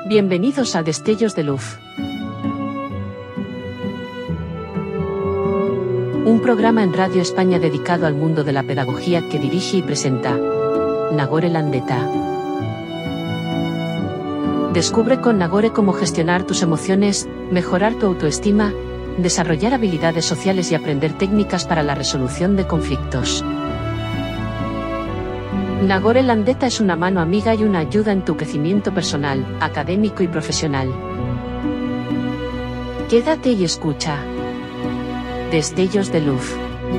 Bienvenidos a Destellos de Luz. Un programa en Radio España dedicado al mundo de la pedagogía que dirige y presenta Nagore Landeta. Descubre con Nagore cómo gestionar tus emociones, mejorar tu autoestima, desarrollar habilidades sociales y aprender técnicas para la resolución de conflictos. Nagore Landeta es una mano amiga y una ayuda en tu crecimiento personal, académico y profesional. Quédate y escucha. Destellos de Luz.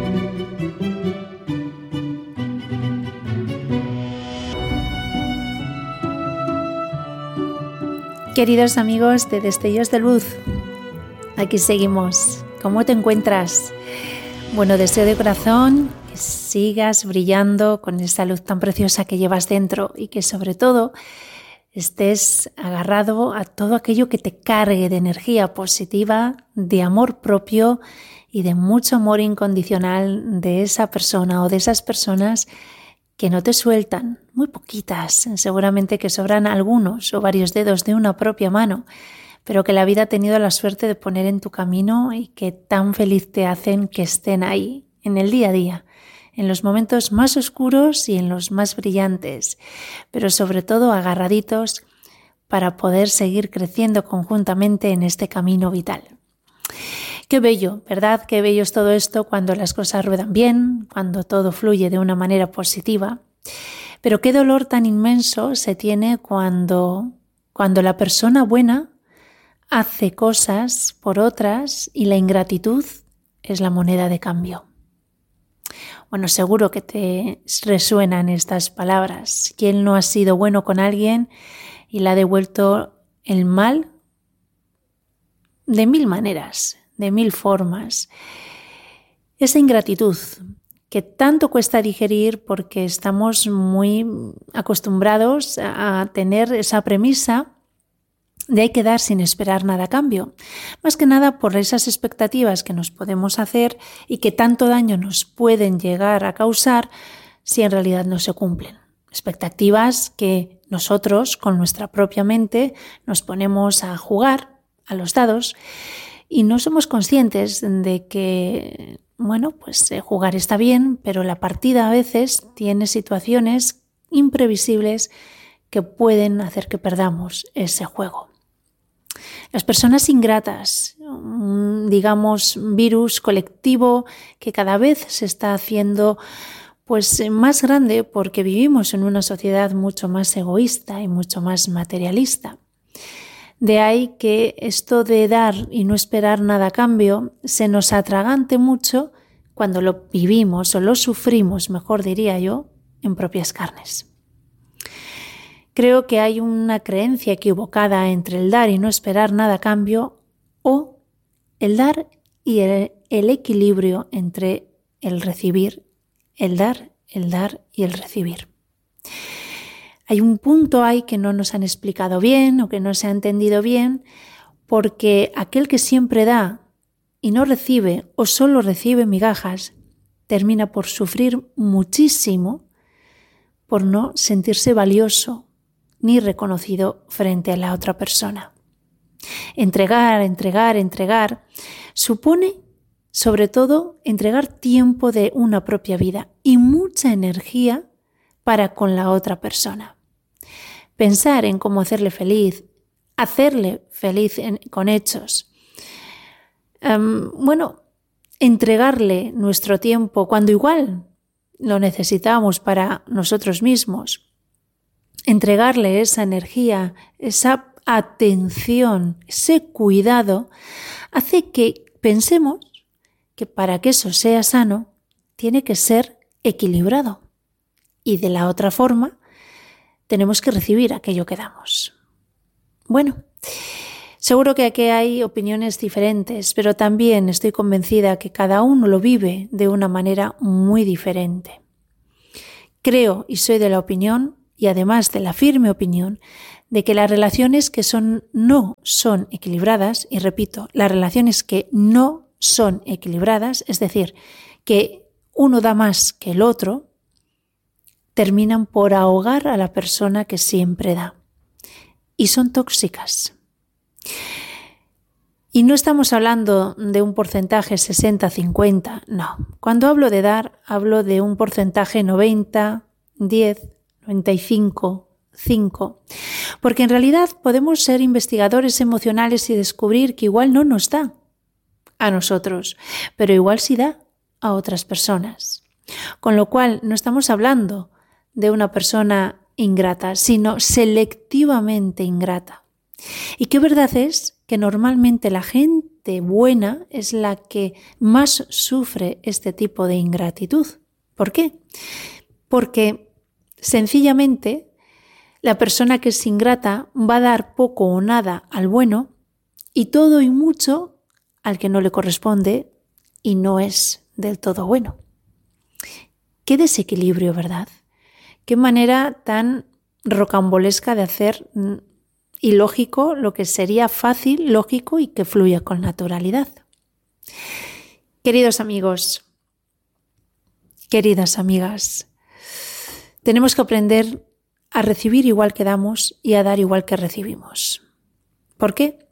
Queridos amigos de Destellos de Luz, aquí seguimos. ¿Cómo te encuentras? Bueno, deseo de corazón que sigas brillando con esa luz tan preciosa que llevas dentro y que sobre todo estés agarrado a todo aquello que te cargue de energía positiva, de amor propio y de mucho amor incondicional de esa persona o de esas personas que no te sueltan, muy poquitas, seguramente que sobran algunos o varios dedos de una propia mano, pero que la vida ha tenido la suerte de poner en tu camino y que tan feliz te hacen que estén ahí, en el día a día, en los momentos más oscuros y en los más brillantes, pero sobre todo agarraditos para poder seguir creciendo conjuntamente en este camino vital. Qué bello, ¿verdad? Qué bello es todo esto cuando las cosas ruedan bien, cuando todo fluye de una manera positiva. Pero qué dolor tan inmenso se tiene cuando la persona buena hace cosas por otras y la ingratitud es la moneda de cambio. Bueno, seguro que te resuenan estas palabras. ¿Quién no ha sido bueno con alguien y le ha devuelto el mal de mil maneras, de mil formas? Esa ingratitud que tanto cuesta digerir porque estamos muy acostumbrados a tener esa premisa de hay que dar sin esperar nada a cambio. Más que nada por esas expectativas que nos podemos hacer y que tanto daño nos pueden llegar a causar si en realidad no se cumplen. Expectativas que nosotros con nuestra propia mente nos ponemos a jugar a los dados y no somos conscientes de que, jugar está bien, pero la partida a veces tiene situaciones imprevisibles que pueden hacer que perdamos ese juego. Las personas ingratas, digamos, virus colectivo que cada vez se está haciendo más grande porque vivimos en una sociedad mucho más egoísta y mucho más materialista. De ahí que esto de dar y no esperar nada a cambio se nos atragante mucho cuando lo vivimos o lo sufrimos, mejor diría yo, en propias carnes. Creo que hay una creencia equivocada entre el dar y no esperar nada a cambio o el dar y el equilibrio entre el recibir, el dar y el recibir. Hay un punto ahí que no nos han explicado bien o que no se ha entendido bien porque aquel que siempre da y no recibe o solo recibe migajas termina por sufrir muchísimo por no sentirse valioso ni reconocido frente a la otra persona. Entregar supone, sobre todo, entregar tiempo de una propia vida y mucha energía para con la otra persona. Pensar en cómo hacerle feliz con hechos. Entregarle nuestro tiempo cuando igual lo necesitamos para nosotros mismos. Entregarle esa energía, esa atención, ese cuidado, hace que pensemos que para que eso sea sano, tiene que ser equilibrado. Y de la otra forma, tenemos que recibir aquello que damos. Bueno, seguro que aquí hay opiniones diferentes, pero también estoy convencida que cada uno lo vive de una manera muy diferente. Creo y soy de la opinión, y además de la firme opinión, de que las relaciones que no son equilibradas, y repito, las relaciones que no son equilibradas, es decir, que uno da más que el otro, terminan por ahogar a la persona que siempre da. y son tóxicas. Y no estamos hablando de un porcentaje 60-50, no. Cuando hablo de dar, hablo de un porcentaje 90, 10, 95, 5. Porque en realidad podemos ser investigadores emocionales y descubrir que igual no nos da a nosotros, pero igual sí da a otras personas. Con lo cual no estamos hablando de una persona ingrata, sino selectivamente ingrata. Y qué verdad es que normalmente la gente buena es la que más sufre este tipo de ingratitud. ¿Por qué? Porque sencillamente la persona que es ingrata va a dar poco o nada al bueno y todo y mucho al que no le corresponde y no es del todo bueno. Qué desequilibrio, ¿verdad? Qué manera tan rocambolesca de hacer ilógico lo que sería fácil, lógico y que fluya con naturalidad. Queridos amigos, queridas amigas, tenemos que aprender a recibir igual que damos y a dar igual que recibimos. ¿Por qué?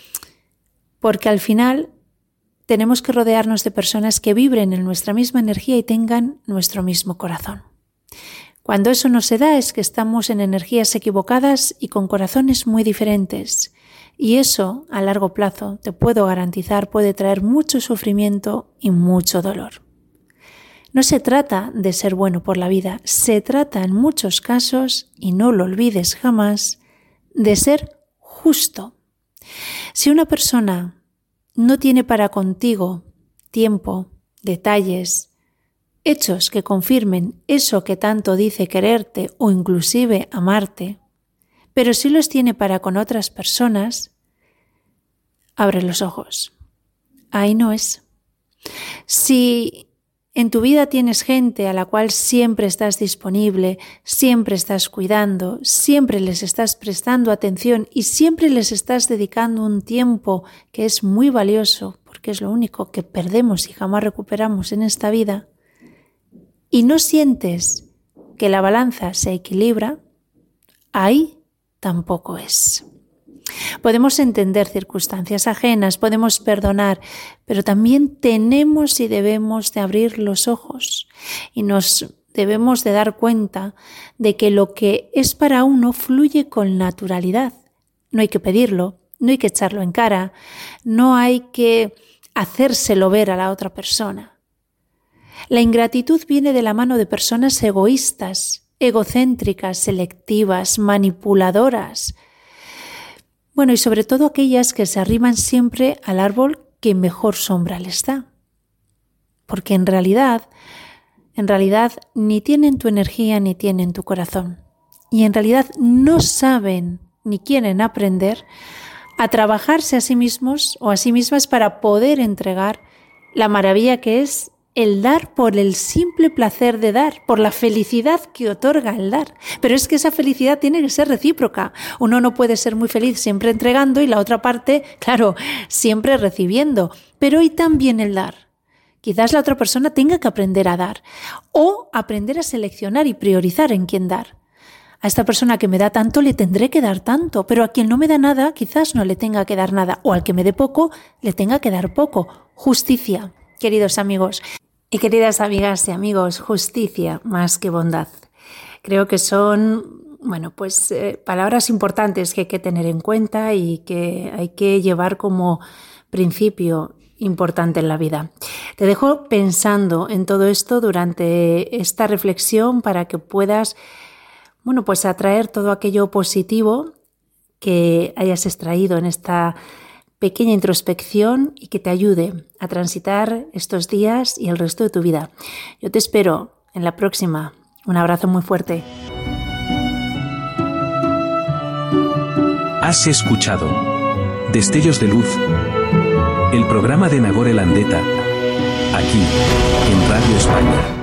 Porque al final tenemos que rodearnos de personas que vibren en nuestra misma energía y tengan nuestro mismo corazón. Cuando eso no se da es que estamos en energías equivocadas y con corazones muy diferentes. Y eso, a largo plazo, te puedo garantizar, puede traer mucho sufrimiento y mucho dolor. No se trata de ser bueno por la vida, se trata en muchos casos, y no lo olvides jamás, de ser justo. Si una persona no tiene para contigo tiempo, detalles, hechos que confirmen eso que tanto dice quererte o inclusive amarte, pero sí los tiene para con otras personas, abre los ojos. Ahí no es. Si en tu vida tienes gente a la cual siempre estás disponible, siempre estás cuidando, siempre les estás prestando atención y siempre les estás dedicando un tiempo que es muy valioso, porque es lo único que perdemos y jamás recuperamos en esta vida, y no sientes que la balanza se equilibra, ahí tampoco es. Podemos entender circunstancias ajenas, podemos perdonar, pero también tenemos y debemos de abrir los ojos y nos debemos de dar cuenta de que lo que es para uno fluye con naturalidad. No hay que pedirlo, no hay que echarlo en cara, no hay que hacérselo ver a la otra persona. La ingratitud viene de la mano de personas egoístas, egocéntricas, selectivas, manipuladoras. Bueno, y sobre todo aquellas que se arriman siempre al árbol que mejor sombra les da. Porque en realidad ni tienen tu energía ni tienen tu corazón. Y en realidad no saben ni quieren aprender a trabajarse a sí mismos o a sí mismas para poder entregar la maravilla que es el dar por el simple placer de dar, por la felicidad que otorga el dar. Pero es que esa felicidad tiene que ser recíproca. Uno no puede ser muy feliz siempre entregando y la otra parte, claro, siempre recibiendo. Pero hoy también el dar. Quizás la otra persona tenga que aprender a dar o aprender a seleccionar y priorizar en quién dar. A esta persona que me da tanto le tendré que dar tanto, pero a quien no me da nada quizás no le tenga que dar nada, o al que me dé poco le tenga que dar poco. Justicia, queridos amigos. Y queridas amigas y amigos, justicia más que bondad. Creo que son, palabras importantes que hay que tener en cuenta y que hay que llevar como principio importante en la vida. Te dejo pensando en todo esto durante esta reflexión para que puedas, atraer todo aquello positivo que hayas extraído en esta pequeña introspección y que te ayude a transitar estos días y el resto de tu vida. Yo te espero en la próxima. Un abrazo muy fuerte. Has escuchado Destellos de Luz, el programa de Nagore Landeta, aquí en Radio España.